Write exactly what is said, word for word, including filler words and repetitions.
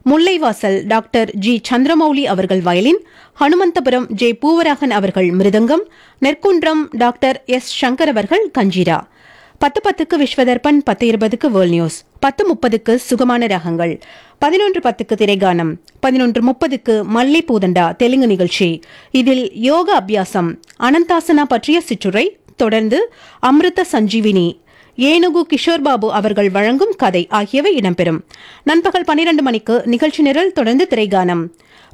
Mullaivasal doctor G Chandramouli அவர்கள் violin, Hanumanthapuram J Poovaragan அவர்கள் மிருதங்கம், Nerkundram doctor S Shankar அவர்கள் கஞ்சிரா. பத்து பத்துக்கு விஸ்வதர்பன், பத்து இருபதுக்கு வேர்ல்ட் நியூஸ், பத்து முப்பதுக்கு சுகமான ராகங்கள், பதினொன்று பத்துக்கு திரைகானம், பதினொன்று முப்பதுக்கு மல்லி பூதண்டா தெலுங்கு நிகழ்ச்சி. இதில் யோக அபியாசம், அனந்தாசனா பற்றிய சிற்றுரை, தொடர்ந்து அமிர்த சஞ்சீவினி, ஏனுகு கிஷோர் பாபு அவர்கள் வழங்கும் கதை ஆகியவை இடம்பெறும். நண்பகல் பனிரெண்டு மணிக்கு நிகழ்ச்சி நிரல், தொடர்ந்து திரைகானம்.